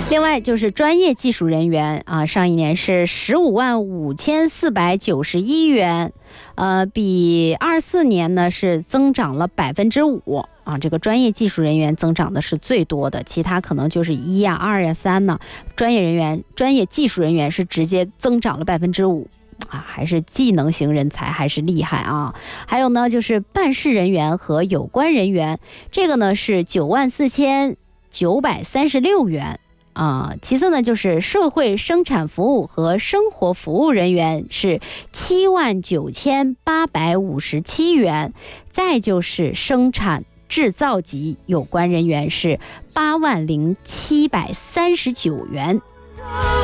另外就是专业技术人员啊，上一年是155491元，比24年呢是增长了5%啊。这个专业技术人员增长的是最多的，其他可能就是1呀、2呀、3呢。专业技术人员是直接增长了5%。啊，还是技能型人才还是厉害啊！还有呢，就是办事人员和有关人员，这个呢是94936元啊。其次呢，就是社会生产服务和生活服务人员是79857元，再就是生产制造级有关人员是80739元。